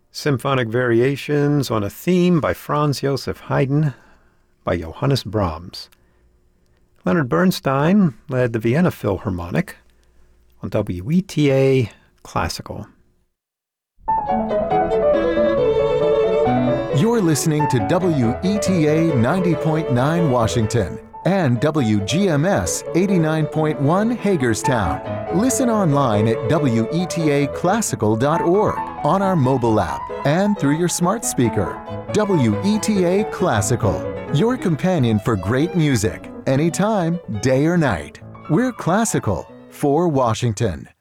Symphonic Variations on a Theme by Franz Joseph Haydn by Johannes Brahms. Leonard Bernstein led the Vienna Philharmonic on WETA Classical. You're listening to WETA 90.9 Washington and WGMS 89.1 Hagerstown. Listen online at WETAclassical.org, on our mobile app, and through your smart speaker. WETA Classical, your companion for great music, anytime, day or night. We're classical for Washington.